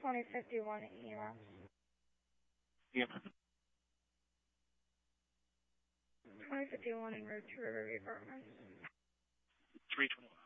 2051 EMS. EMS. 2051 en route to Riverview Apartments. 321.